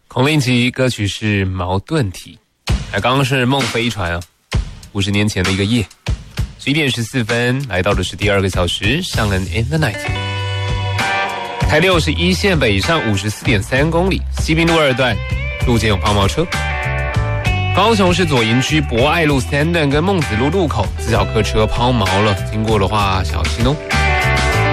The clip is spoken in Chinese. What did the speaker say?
孔令奇歌曲是矛盾体，刚刚是梦飞船啊，50年前的一个夜。11点14分，来到的是第2个小时，上人 In the Night。台6是1线北上54.3公里，西滨路2段路肩有抛锚车。高雄市左营区博爱路3段跟孟子路路口自小客车抛锚了，经过的话小心哦。